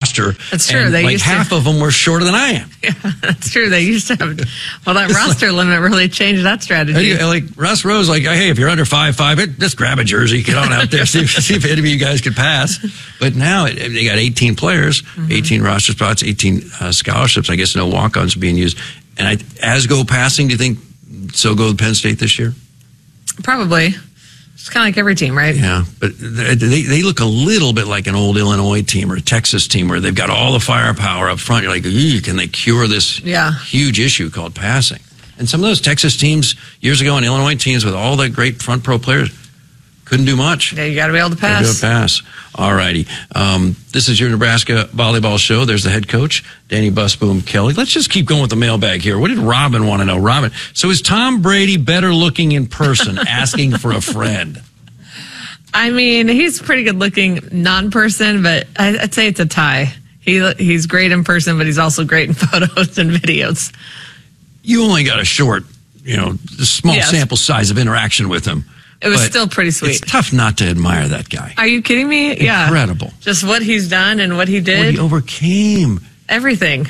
roster. That's true. And They like used half of them were shorter than I am. Yeah, that's true. They used to have, well, that roster limit really changed that strategy. Like Russ Rose, like, hey, if you're under 5'5", just grab a jersey, get on out there, see if any of you guys could pass. But now they got 18 players, 18 roster spots, 18 scholarships. I guess no walk-ons being used. And as go passing, do you think so go Penn State this year? Probably. It's kind of like every team, right? Yeah, but they look a little bit like an old Illinois team or a Texas team where they've got all the firepower up front. You're like, can they cure this huge issue called passing? And some of those Texas teams years ago and Illinois teams with all the great front pro players couldn't do much. Yeah, you got to be able to pass. Do a pass. All righty. This is your Nebraska volleyball show. There's the head coach, Danny Busboom Kelly. Let's just keep going with the mailbag here. What did Robin want to know? Robin, so is Tom Brady better looking in person, asking for a friend? I mean, he's pretty good looking non-person, but I'd say it's a tie. He's great in person, but he's also great in photos and videos. You only got a short, small sample size of interaction with him. It was still pretty sweet. It's tough not to admire that guy. Are you kidding me? Yeah. Incredible. Just what he's done and what he did. What he overcame. Everything.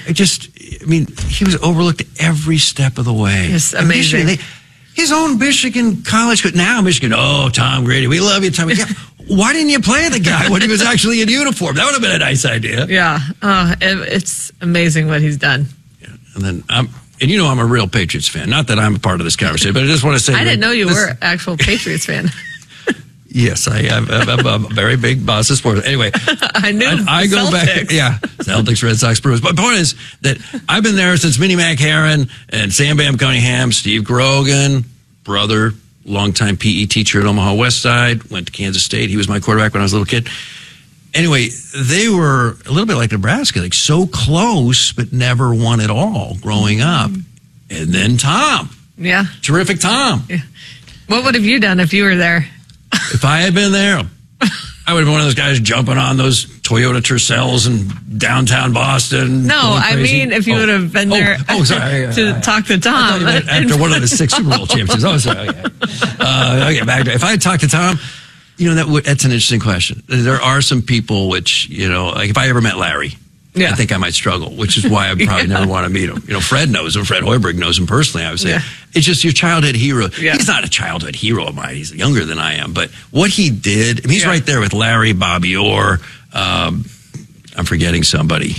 He was overlooked every step of the way. It's amazing. His own Michigan college, now Michigan, Tom Brady, we love you, Tom. Yeah, why didn't you play the guy when he was actually in uniform? That would have been a nice idea. Yeah. It's amazing what he's done. Yeah. And then I'm a real Patriots fan. Not that I'm a part of this conversation, but I just want to say... I didn't know you were an actual Patriots fan. Yes, I'm a very big Boston sports. Anyway, I knew I go Celtics. back. Yeah, Celtics, Red Sox, Brewers. But the point is that I've been there since Minnie Mac Heron and Sam Bam Cunningham, Steve Grogan, brother, longtime PE teacher at Omaha West Side, went to Kansas State. He was my quarterback when I was a little kid. Anyway, they were a little bit like Nebraska, like so close, but never won it all growing up. And then Tom. Yeah. Terrific Tom. Yeah. What would have you done if you were there? If I had been there, I would have been one of those guys jumping on those Toyota Tercels in downtown Boston. No, I mean if you would have been there to talk to Tom. After one of the 6 Super Bowl championships. Oh, sorry. Okay, back to if I had talked to Tom, that's an interesting question. There are some people which, like if I ever met Larry, I think I might struggle, which is why I probably never want to meet him. Fred knows him. Fred Hoiberg knows him personally. I would say it's just your childhood hero. Yeah. He's not a childhood hero of mine. He's younger than I am. But what he did, he's right there with Larry, Bobby Orr. I'm forgetting somebody.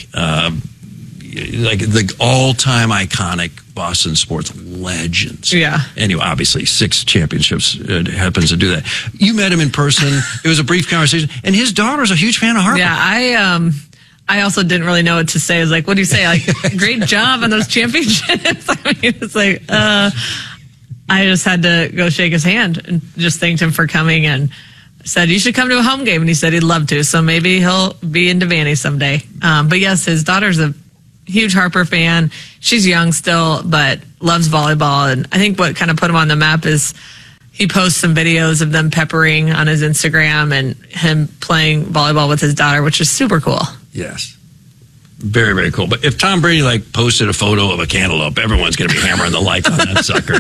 Like the all-time iconic Boston sports legends. Yeah. Anyway, obviously 6 championships happens to do that. You met him in person. It was a brief conversation. And his daughter's a huge fan of Harper. Yeah, I also didn't really know what to say. I was like, what do you say? Like, great job on those championships. I mean, it's like, I just had to go shake his hand and just thanked him for coming and said, you should come to a home game. And he said he'd love to. So maybe he'll be in Devaney someday. But yes, his daughter's a huge Harper fan. She's young still, but loves volleyball. And I think what kind of put him on the map is he posts some videos of them peppering on his Instagram and him playing volleyball with his daughter, which is super cool. Yes. Very, very cool. But if Tom Brady posted a photo of a cantaloupe, everyone's going to be hammering the like on that sucker.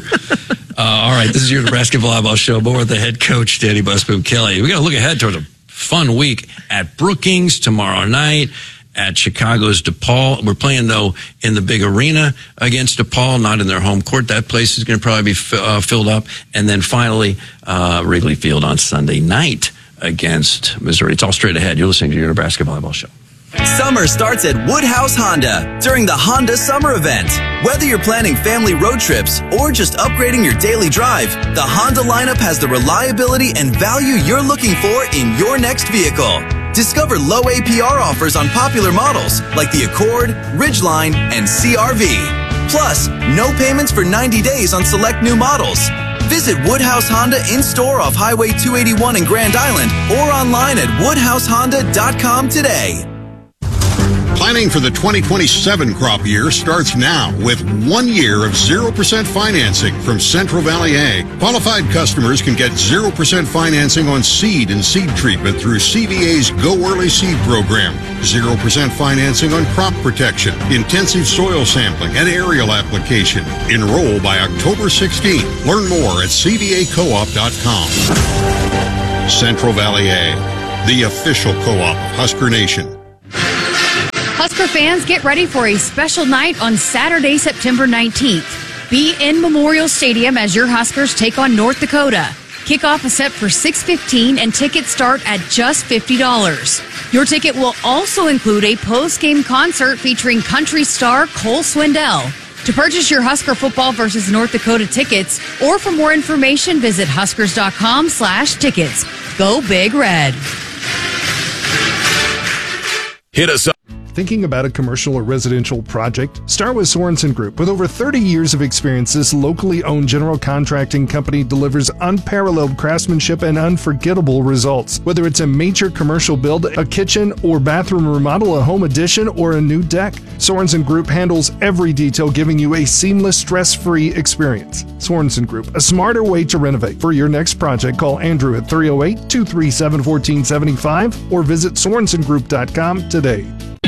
All right, this is your Nebraska Volleyball Show. More with the head coach, Danny Busboom Kelly. We got to look ahead towards a fun week at Brookings tomorrow night, at Chicago's DePaul. We're playing, though, in the big arena against DePaul, not in their home court. That place is going to probably be filled up. And then finally, Wrigley Field on Sunday night against Missouri. It's all straight ahead. You're listening to your Nebraska Volleyball Show. Summer starts at Woodhouse Honda during the Honda Summer Event. Whether you're planning family road trips or just upgrading your daily drive, the Honda lineup has the reliability and value you're looking for in your next vehicle. Discover low APR offers on popular models like the Accord, Ridgeline, and CR-V. Plus, no payments for 90 days on select new models. Visit Woodhouse Honda in-store off Highway 281 in Grand Island or online at woodhousehonda.com today. Planning for the 2027 crop year starts now with 1 year of 0% financing from Central Valley Ag. Qualified customers can get 0% financing on seed and seed treatment through CVA's Go Early Seed program. 0% financing on crop protection, intensive soil sampling, and aerial application. Enroll by October 16th. Learn more at cvacoop.com. Central Valley Ag, the official co-op of Husker Nation. Husker fans, get ready for a special night on Saturday, September 19th. Be in Memorial Stadium as your Huskers take on North Dakota. Kickoff is set for 6:15 and tickets start at just $50. Your ticket will also include a post-game concert featuring country star Cole Swindell. To purchase your Husker football versus North Dakota tickets, or for more information, visit huskers.com/tickets. Go Big Red. Hit us up. Thinking about a commercial or residential project? Start with Sorensen Group. With over 30 years of experience, this locally owned general contracting company delivers unparalleled craftsmanship and unforgettable results. Whether it's a major commercial build, a kitchen or bathroom remodel, a home addition, or a new deck, Sorensen Group handles every detail, giving you a seamless, stress-free experience. Sorensen Group, a smarter way to renovate. For your next project, call Andrew at 308-237-1475 or visit SorensenGroup.com today.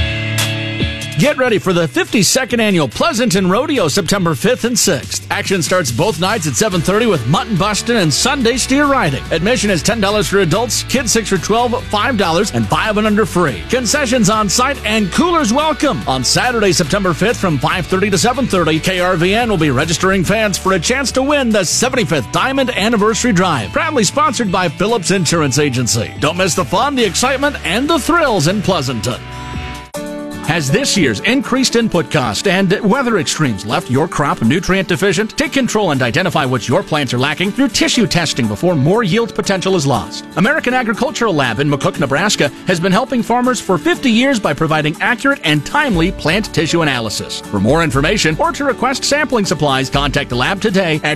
Get ready for the 52nd Annual Pleasanton Rodeo, September 5th and 6th. Action starts both nights at 7:30 with mutton busting and Sunday steer riding. Admission is $10 for adults, kids 6 or 12, $5, and 5 and under free. Concessions on site and coolers welcome. On Saturday, September 5th from 5:30 to 7:30, KRVN will be registering fans for a chance to win the 75th Diamond Anniversary Drive. Proudly sponsored by Phillips Insurance Agency. Don't miss the fun, the excitement, and the thrills in Pleasanton. Has this year's increased input cost and weather extremes left your crop nutrient deficient? Take control and identify what your plants are lacking through tissue testing before more yield potential is lost. American Agricultural Lab in McCook, Nebraska has been helping farmers for 50 years by providing accurate and timely plant tissue analysis. For more information or to request sampling supplies, contact the lab today at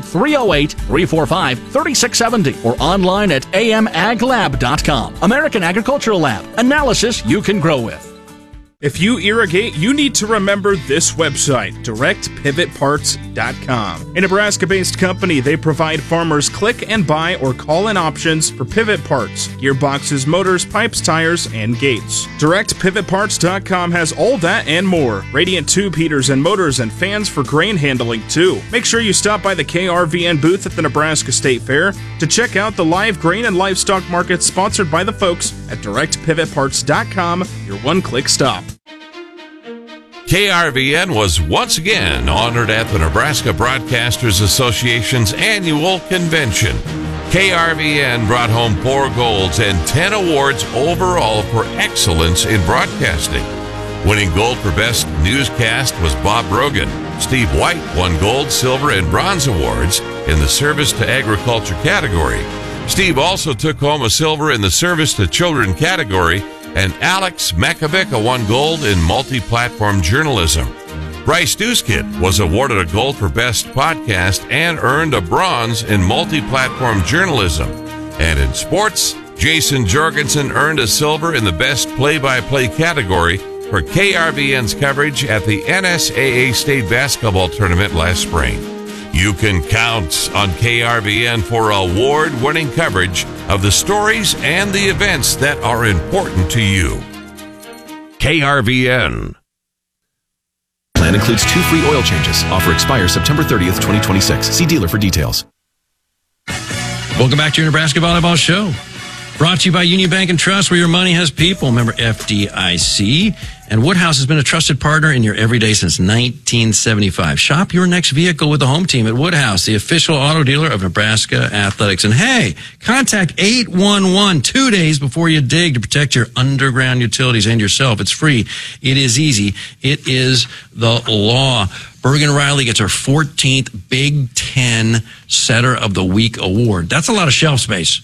308-345-3670 or online at amaglab.com. American Agricultural Lab. Analysis you can grow with. If you irrigate, you need to remember this website, directpivotparts.com. A Nebraska-based company, they provide farmers click and buy or call-in options for pivot parts, gearboxes, motors, pipes, tires, and gates. Directpivotparts.com has all that and more. Radiant tube heaters and motors and fans for grain handling, too. Make sure you stop by the KRVN booth at the Nebraska State Fair to check out the live grain and livestock market sponsored by the folks at directpivotparts.com, your one-click stop. KRVN was once again honored at the Nebraska Broadcasters Association's annual convention. KRVN brought home 4 golds and 10 awards overall for excellence in broadcasting. Winning gold for Best Newscast was Bob Brogan. Steve White won gold, silver, and bronze awards in the Service to Agriculture category. Steve also took home a silver in the Service to Children category, and Alex Makovica won gold in multi-platform journalism. Bryce Dooskid was awarded a gold for Best Podcast and earned a bronze in multi-platform journalism. And in sports, Jason Jorgensen earned a silver in the Best Play-by-Play category for KRVN's coverage at the NSAA State Basketball Tournament last spring. You can count on KRVN for award-winning coverage of the stories and the events that are important to you. KRVN. Plan includes 2 free oil changes. Offer expires September 30th, 2026. See dealer for details. Welcome back to your Nebraska Volleyball Show. Brought to you by Union Bank and Trust, where your money has people. Member FDIC. And Woodhouse has been a trusted partner in your everyday since 1975. Shop your next vehicle with the home team at Woodhouse, the official auto dealer of Nebraska Athletics. And hey, contact 811 2 days before you dig to protect your underground utilities and yourself. It's free. It is easy. It is the law. Bergen Riley gets her 14th Big Ten Setter of the Week award. That's a lot of shelf space.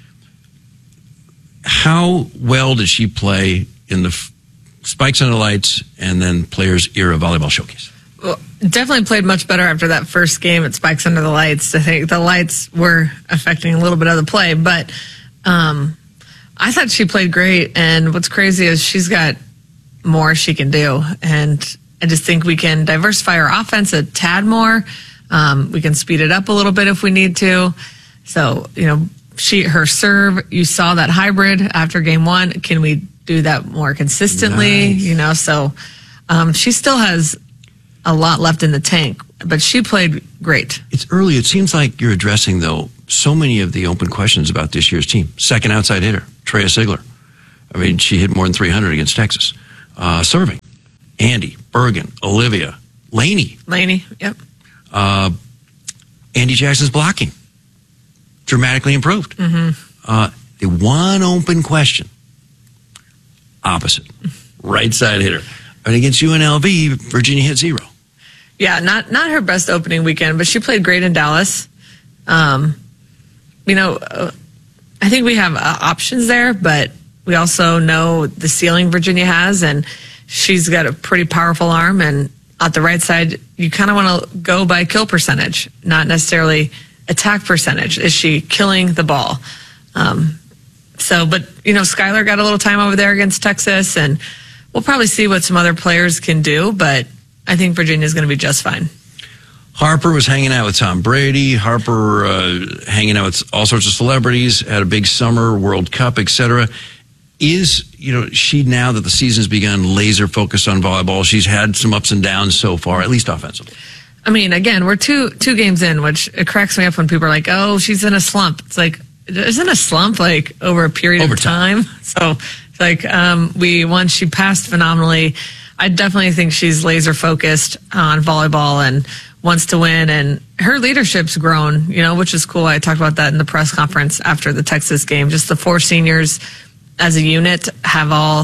How well did she play in the Spikes Under the Lights and then Players Era Volleyball Showcase? Well, definitely played much better after that first game at Spikes Under the Lights. I think the lights were affecting a little bit of the play, but I thought she played great. And what's crazy is she's got more she can do. And I just think we can diversify our offense a tad more. We can speed it up a little bit if we need to. So, her serve, you saw that hybrid after game 1. Can we do that more consistently? Nice. So she still has a lot left in the tank, but she played great. It's early. It seems like you're addressing, though, so many of the open questions about this year's team. Second outside hitter, Treya Sigler. I mean, she hit more than 300 against Texas. Serving. Andy, Bergen, Olivia, Laney. Yep. Andy Jackson's blocking dramatically improved. The one open question, opposite, right side hitter. And against UNLV, Virginia hit 0. Yeah, not her best opening weekend, but she played great in Dallas. I think we have options there, but we also know the ceiling Virginia has, and she's got a pretty powerful arm. And at the right side, you kind of want to go by kill percentage, not necessarily attack percentage. Is she killing the ball? But Skylar got a little time over there against Texas, and we'll probably see what some other players can do, but I think Virginia's going to be just fine. Harper was hanging out with Tom Brady. Harper hanging out with all sorts of celebrities, had a big summer, World Cup, etc. Is, she, now that the season's begun, laser focused on volleyball? She's had some ups and downs so far, at least offensively. I mean, again, we're two games in, which it cracks me up when people are like, oh, she's in a slump. It's like, isn't a slump like over a period of time? So it's like once she passed phenomenally. I definitely think she's laser focused on volleyball and wants to win, and her leadership's grown, which is cool. I talked about that in the press conference after the Texas game. Just the 4 seniors as a unit have all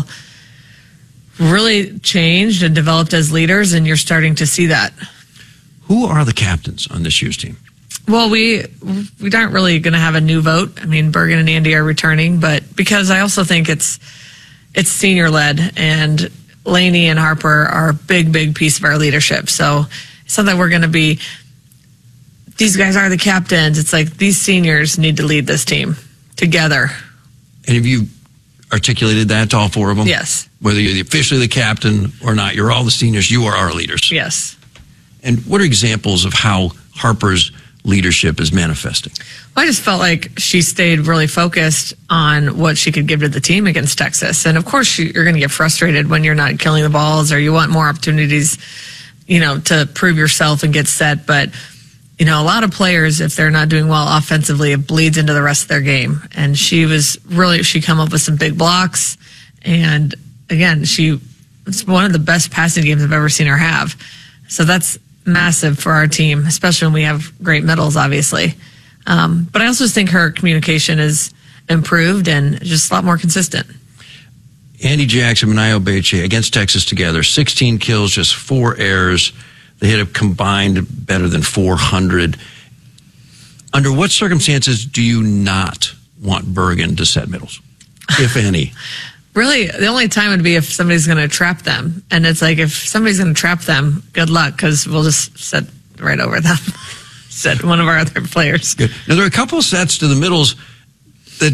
really changed and developed as leaders, and you're starting to see that. Who are the captains on this year's team? Well, we aren't really going to have a new vote. I mean, Bergen and Andy are returning, but because I also think it's senior led, and Laney and Harper are a big piece of our leadership. So it's not that we're going to be, these guys are the captains. It's like these seniors need to lead this team together. And have you articulated that to all 4 of them? Yes. Whether you're officially the captain or not, you're all the seniors. You are our leaders. Yes. And what are examples of how Harper's leadership is manifesting? Well, I just felt like she stayed really focused on what she could give to the team against Texas. And of course, you're going to get frustrated when you're not killing the balls, or you want more opportunities, to prove yourself and get set. But, a lot of players, if they're not doing well offensively, it bleeds into the rest of their game. And she come up with some big blocks. And again, it's one of the best passing games I've ever seen her have. So that's massive for our team, especially when we have great middles, obviously. But I also just think her communication is improved and just a lot more consistent. Andy Jackson and Io Beche against Texas together, 16 kills, just 4 errors. They hit a combined better than 400. Under what circumstances do you not want Bergen to set middles, if any? Really, the only time would be if somebody's going to trap them. And it's like, if somebody's going to trap them, good luck, because we'll just set right over them. Set one of our other players. Good. Now, there are a couple of sets to the middles that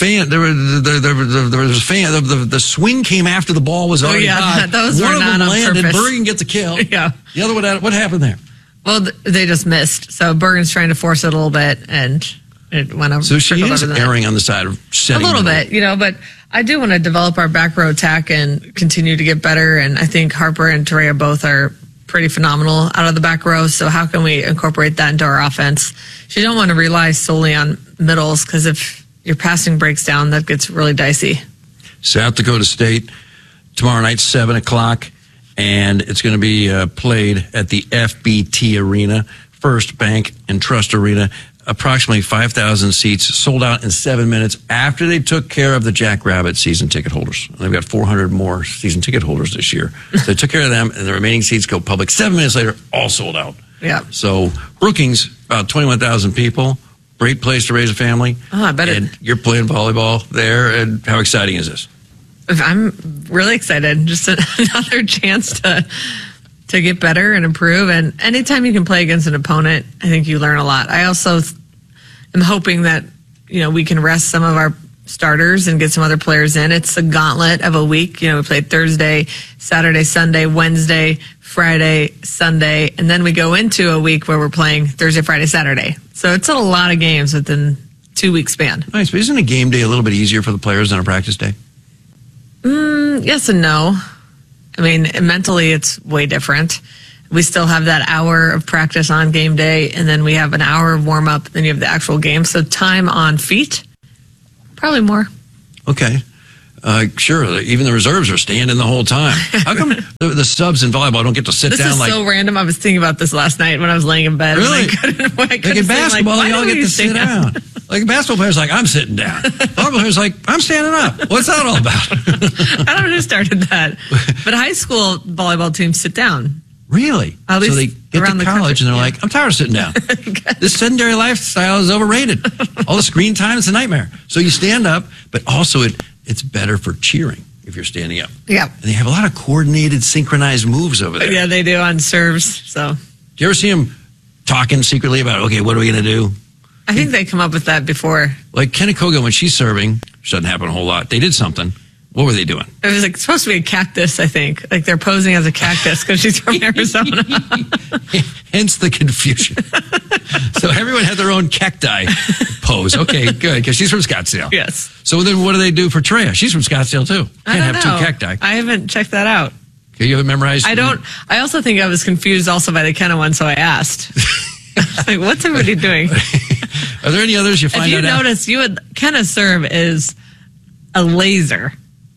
there was a fan. The swing came after the ball was already high. Those one were of not them on landed. purpose. Bergen gets a kill. Yeah. The other one, what happened there? Well, they just missed. So Bergen's trying to force it a little bit, and it went over. So she is erring on the side of setting a little bit, but I do want to develop our back row attack and continue to get better. And I think Harper and Terea both are pretty phenomenal out of the back row. So how can we incorporate that into our offense? You don't want to rely solely on middles, because if your passing breaks down, that gets really dicey. South Dakota State tomorrow night, 7:00, and it's going to be played at the FBT Arena, First Bank and Trust Arena. Approximately 5,000 seats, sold out in 7 minutes after they took care of the Jackrabbit season ticket holders. They've got 400 more season ticket holders this year. So they took care of them, and the remaining seats go public. 7 minutes later, all sold out. Yeah. So Brookings, about 21,000 people. Great place to raise a family. Oh, I bet and you're playing volleyball there, and how exciting is this? I'm really excited. Just another chance to get better and improve. And anytime you can play against an opponent, I think you learn a lot. I also am hoping that, we can rest some of our starters and get some other players in. It's a gauntlet of a week. We played Thursday, Saturday, Sunday, Wednesday, Friday, Sunday, and then we go into a week where we're playing Thursday, Friday, Saturday. So it's a lot of games within 2 week span. Nice, but isn't a game day a little bit easier for the players than a practice day? Yes and no. I mean, mentally, it's way different. We still have that hour of practice on game day, and then we have an hour of warm-up, then you have the actual game. So time on feet, probably more. Okay. Sure, even the reserves are standing the whole time. How come the subs in volleyball don't get to sit this down? This is so random. I was thinking about this last night when I was laying in bed. Really? I couldn't like in basketball, they all get to sit down. Like a basketball player's like, I'm sitting down. Volleyball player's like, I'm standing up. What's that all about? I don't know who started that. But high school volleyball teams sit down. Really? At least so they get to college and they're like, I'm tired of sitting down. This sedentary lifestyle is overrated. All the screen time is a nightmare. So you stand up, but also it's better for cheering if you're standing up. Yeah. And they have a lot of coordinated, synchronized moves over there. Yeah, they do on serves. So. Do you ever see them talking secretly about, okay, what are we going to do? I think they come up with that before. Like Kenna Koga, when she's serving, which doesn't happen a whole lot, they did something. What were they doing? It was like supposed to be a cactus, I think. Like they're posing as a cactus because she's from Arizona. Hence the confusion. So everyone had their own cacti pose. Okay, good, because she's from Scottsdale. Yes. So then what do they do for Treya? She's from Scottsdale, too. Can't have two cacti. I haven't checked that out. Okay, you haven't memorized? I don't. I also think I was confused also by the Kenna one, so I asked. Like, what's everybody doing? Are there any others you find out? If you notice, Kenna's serve is a laser.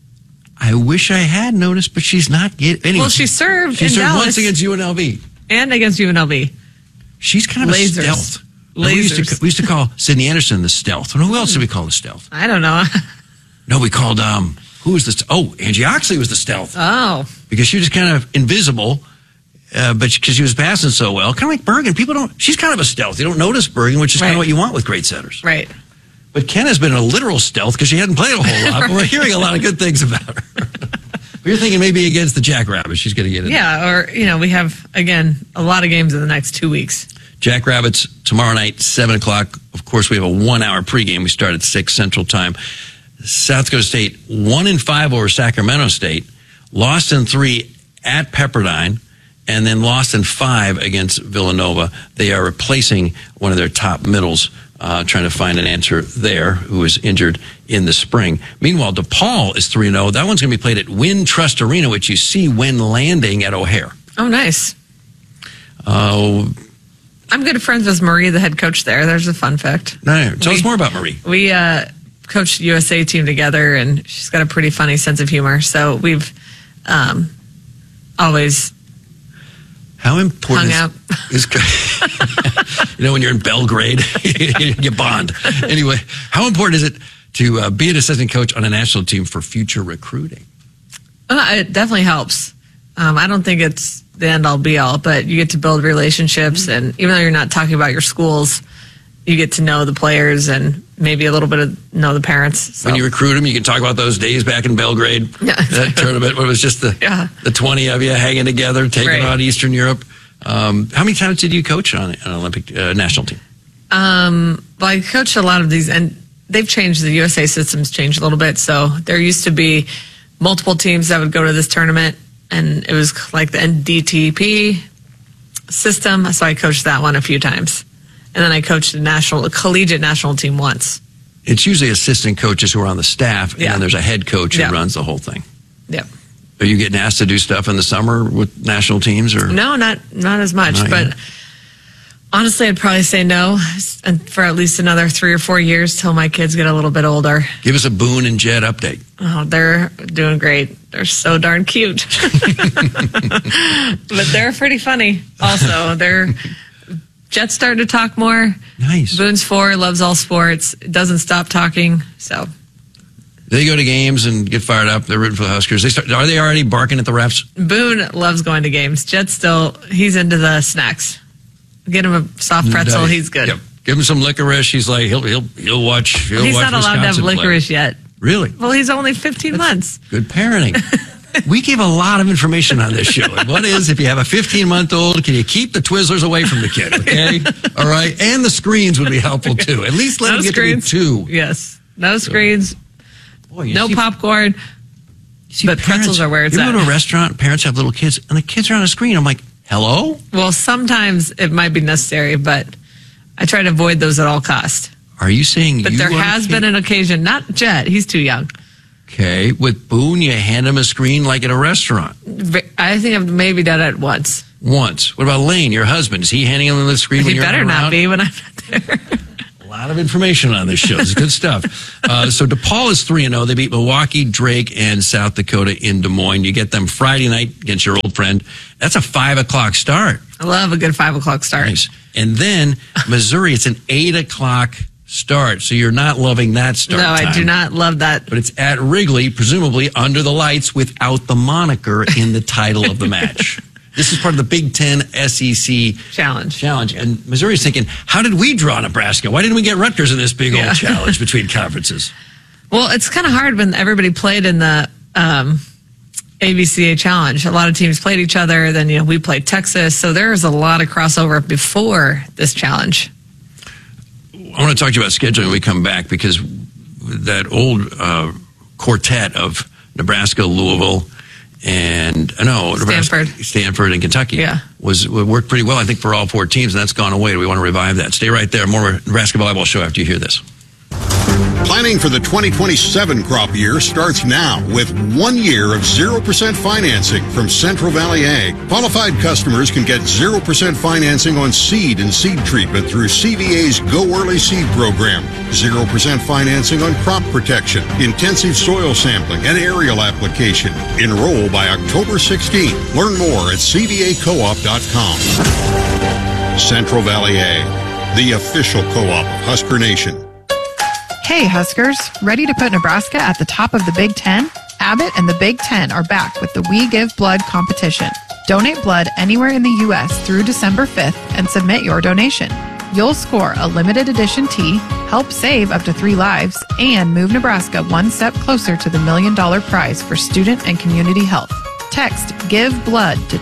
I wish I had noticed, but she's not getting. Anyway, well, she served in Dallas once against UNLV and against UNLV. She's kind of lasers. a stealth. Lasers. We used to call Sydney Anderson the stealth. Who else did we call the stealth? I don't know. No, we called who was the? Oh, Angie Oxley was the stealth. Oh, because she was just kind of invisible, but because she was passing so well, kind of like Bergen. People don't. She's kind of a stealth. You don't notice Bergen, which is kind of what you want with great setters. Right. But Kenna's been a literal stealth because she hadn't played a whole lot. But we're hearing a lot of good things about her. But you're thinking maybe against the Jackrabbits, she's going to get it. Yeah, or, we have, again, a lot of games in the next 2 weeks. Jackrabbits tomorrow night, 7 o'clock. Of course, we have a 1 hour pregame. We start at 6 Central Time. South Dakota State 1-5 over Sacramento State, lost in 3 at Pepperdine, and then lost in 5 against Villanova. They are replacing one of their top middles, trying to find an answer there, who was injured in the spring. Meanwhile, DePaul is 3-0. That one's going to be played at Wintrust Arena, which you see when landing at O'Hare. Oh, nice. I'm good friends with Marie, the head coach there. There's a fun fact. No, tell us more about Marie. We coached the USA team together, and she's got a pretty funny sense of humor. So we've always how important hung out. is when you're in Belgrade, you bond. Anyway, how important is it to be an assistant coach on a national team for future recruiting? It definitely helps. I don't think it's the end-all, be-all, but you get to build relationships, and even though you're not talking about your schools, you get to know the players and maybe a little bit of know the parents. So. When you recruit them, you can talk about those days back in Belgrade. Yeah, exactly. That tournament where it was just the 20 of you hanging together, taking on Eastern Europe. How many times did you coach on an Olympic national team? Well, I coached a lot of these, and they've changed. The USA system's changed a little bit. So there used to be multiple teams that would go to this tournament, and it was like the NDTP system. So I coached that one a few times. And then I coached a collegiate national team once. It's usually assistant coaches who are on the staff, and then there's a head coach who runs the whole thing. Yep. Are you getting asked to do stuff in the summer with national teams? Or no, not as much. But honestly, I'd probably say no for at least another 3 or 4 years till my kids get a little bit older. Give us a Boone and Jed update. Oh, they're doing great. They're so darn cute. But they're pretty funny also. Jet's starting to talk more. Nice. Boone's 4, loves all sports. Doesn't stop talking. So they go to games and get fired up. They're rooting for the Huskers. Are they already barking at the refs? Boone loves going to games. Jet's he's into the snacks. Get him a soft pretzel. He's good. Yep. Give him some licorice. He's like he'll watch. He's not allowed to have licorice yet. Really? Well, he's only 15 months. Good parenting. We give a lot of information on this show. What is, if you have a 15-month-old, can you keep the Twizzlers away from the kid, okay? All right? And the screens would be helpful, too. At least let them get to be 2. Yes. No screens. No popcorn. But parents, pretzels are where it's at. You go to a restaurant, parents have little kids, and the kids are on a screen. I'm like, hello? Well, sometimes it might be necessary, but I try to avoid those at all cost. Are you saying But there has been an occasion, not Jet, he's too young. Okay, with Boone, you hand him a screen like at a restaurant. I think I've maybe done it once. Once. What about Lane, your husband? Is he handing him the screen when you're around? He better not be when I'm not there. lot of information on this show. It's good stuff. So DePaul is 3-0. They beat Milwaukee, Drake, and South Dakota in Des Moines. You get them Friday night against your old friend. That's a 5 o'clock start. I love a good 5 o'clock start. Nice. And then Missouri, it's an 8 o'clock start. So you're not loving that start time. I do not love that. But it's at Wrigley, presumably under the lights without the moniker in the title of the match. This is part of the Big Ten SEC challenge. And Missouri's thinking, how did we draw Nebraska? Why didn't we get Rutgers in this big old challenge between conferences? Well, it's kind of hard when everybody played in the ABCA challenge. A lot of teams played each other. Then, we played Texas. So there's a lot of crossover before this challenge. I want to talk to you about scheduling when we come back, because that old quartet of Nebraska, Louisville, and Stanford and Kentucky worked pretty well, I think, for all 4 teams, and that's gone away. We want to revive that. Stay right there. More Nebraska Volleyball Show after you hear this. Planning for the 2027 crop year starts now with 1 year of 0% financing from Central Valley Ag. Qualified customers can get 0% financing on seed and seed treatment through CVA's Go Early Seed program. 0% financing on crop protection, intensive soil sampling, and aerial application. Enroll by October 16th. Learn more at cvacoop.com. Central Valley Ag, the official co-op of Husker Nation. Hey, Huskers, ready to put Nebraska at the top of the Big Ten? Abbott and the Big Ten are back with the We Give Blood competition. Donate blood anywhere in the U.S. through December 5th and submit your donation. You'll score a limited edition tee, help save up to 3 lives, and move Nebraska one step closer to the $1 million prize for student and community health. Text Give Blood to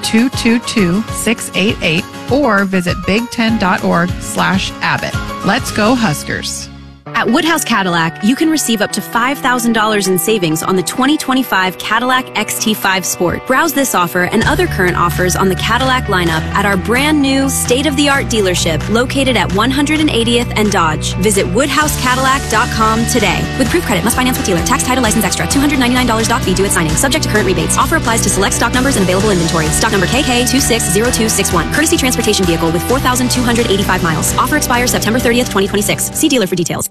222-688 or visit big10.org/Abbott. Let's go, Huskers. At Woodhouse Cadillac, you can receive up to $5,000 in savings on the 2025 Cadillac XT5 Sport. Browse this offer and other current offers on the Cadillac lineup at our brand new state-of-the-art dealership located at 180th and Dodge. Visit WoodhouseCadillac.com today. With proof credit, must finance with dealer. Tax, title, license extra. $299 doc fee due at signing. Subject to current rebates. Offer applies to select stock numbers and available inventory. Stock number KK260261. Courtesy transportation vehicle with 4,285 miles. Offer expires September 30th, 2026. See dealer for details.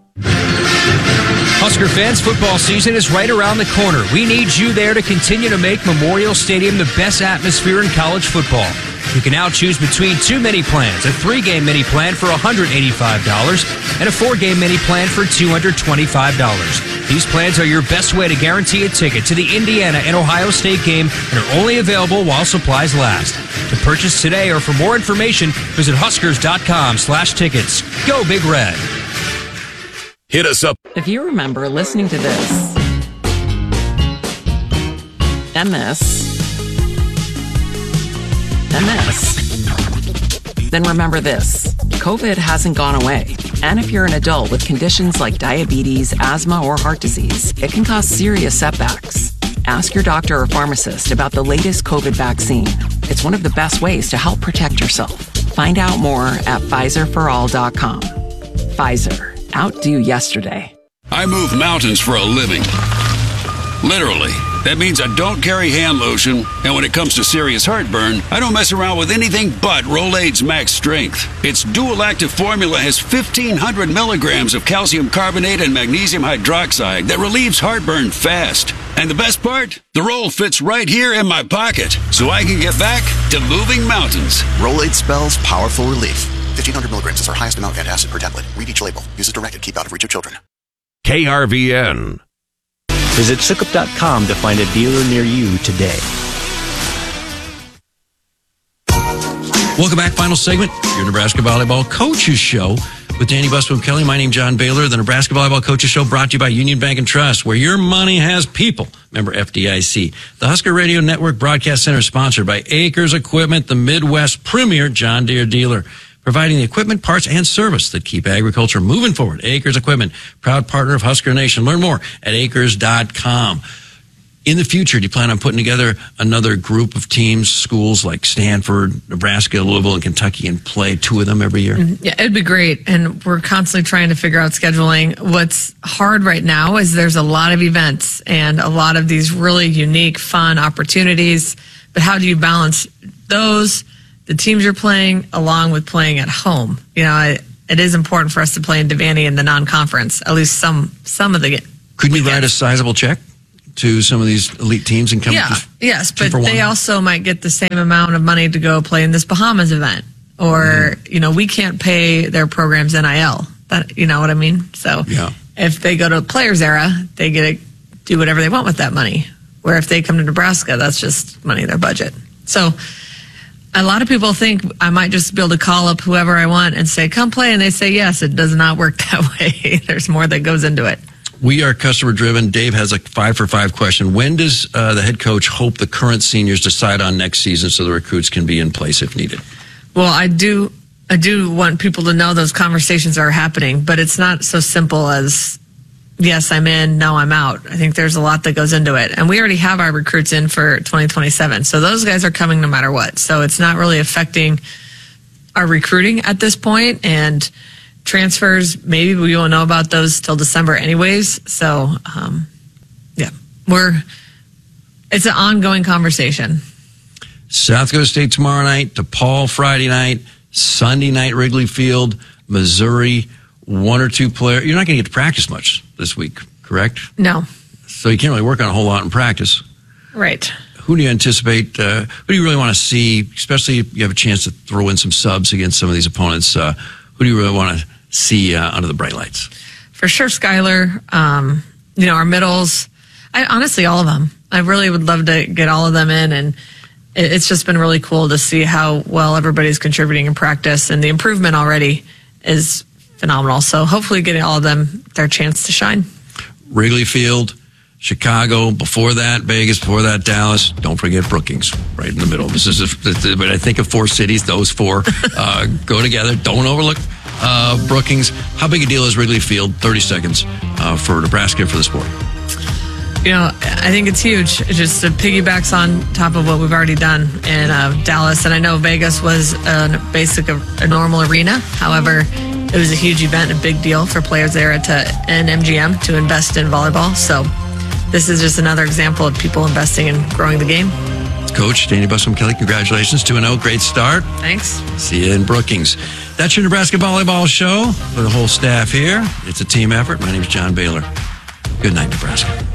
Husker fans, football season is right around the corner. We need you there to continue to make Memorial Stadium the best atmosphere in college football. You can now choose between 2 mini plans, a 3-game mini plan for $185 and a 4-game mini plan for $225. These plans are your best way to guarantee a ticket to the Indiana and Ohio State game and are only available while supplies last. To purchase today or for more information, visit huskers.com/tickets. Go Big Red. Hit us up. If you remember listening to this and this and this, then remember this. COVID hasn't gone away. And if you're an adult with conditions like diabetes, asthma, or heart disease, it can cause serious setbacks. Ask your doctor or pharmacist about the latest COVID vaccine. It's one of the best ways to help protect yourself. Find out more at PfizerForAll.com. Pfizer. Outdo yesterday. I move mountains for a living. Literally. That means I don't carry hand lotion, and when it comes to serious heartburn, I don't mess around with anything but Rolaids Max Strength. Its dual active formula has 1,500 milligrams of calcium carbonate and magnesium hydroxide that relieves heartburn fast. And the best part? The roll fits right here in my pocket, so I can get back to moving mountains. Rolaids spells powerful relief. 1,500 milligrams is our highest amount of antacid per tablet. Read each label. Use as directed. Keep out of reach of children. KRVN. Visit Sukup.com to find a dealer near you today. Welcome back. Final segment. Your Nebraska Volleyball Coaches Show with Danny Busboom Kelly. My name's John Baylor. The Nebraska Volleyball Coaches Show brought to you by Union Bank and Trust, where your money has people. Member FDIC. The Husker Radio Network Broadcast Center is sponsored by Acres Equipment, the Midwest premier John Deere dealer, providing the equipment, parts, and service that keep agriculture moving forward. Acres Equipment, proud partner of Husker Nation. Learn more at acres.com. In the future, do you plan on putting together another group of teams, schools like Stanford, Nebraska, Louisville, and Kentucky, and play 2 of them every year? Yeah, it'd be great. And we're constantly trying to figure out scheduling. What's hard right now is there's a lot of events and a lot of these really unique, fun opportunities. But how do you balance those, the teams you're playing, along with playing at home? You know, it is important for us to play in Devaney in the non-conference, at least some of the Couldn't you write a sizable check to some of these elite teams and come? Yes, but they also might get the same amount of money to go play in this Bahamas event, or we can't pay their programs NIL. That you know what I mean? So if they go to Players Era, they get to do whatever they want with that money. Where if they come to Nebraska, that's just money in their budget. So a lot of people think I might just be able to call up whoever I want and say, come play. And they say, yes, it does not work that way. There's more that goes into it. We are customer driven. Dave has a 5-for-5 question. When does the head coach hope the current seniors decide on next season so the recruits can be in place if needed? Well, I do want people to know those conversations are happening, but it's not so simple as, yes, I'm in, no, I'm out. I think there's a lot that goes into it. And we already have our recruits in for 2027. So those guys are coming no matter what. So it's not really affecting our recruiting at this point. And transfers, maybe we won't know about those till December anyways. So, it's an ongoing conversation. South Dakota State tomorrow night, DePaul Friday night, Sunday night Wrigley Field, Missouri. One or two players. You're not going to get to practice much this week, correct? No. So you can't really work on a whole lot in practice. Right. Who do you anticipate? Who do you really want to see, especially if you have a chance to throw in some subs against some of these opponents? Who do you really want to see under the bright lights? For sure, Skyler. Our middles. Honestly, all of them. I really would love to get all of them in, and it's just been really cool to see how well everybody's contributing in practice, and the improvement already is phenomenal. So hopefully getting all of them their chance to shine. Wrigley Field, Chicago, before that Vegas, before that Dallas. Don't forget Brookings, right in the middle. This is when I think of four cities, those four go together. Don't overlook Brookings. How big a deal is Wrigley Field? 30 seconds for Nebraska, for the sport. I think it's huge. It just piggybacks on top of what we've already done in Dallas. And I know Vegas was a normal arena. However, it was a huge event, a big deal for Players Era and MGM to invest in volleyball. So this is just another example of people investing in growing the game. Coach Danny Buscom-Kelly, congratulations, 2-0, great start. Thanks. See you in Brookings. That's your Nebraska Volleyball Show for the whole staff here. It's a team effort. My name is John Baylor. Good night, Nebraska.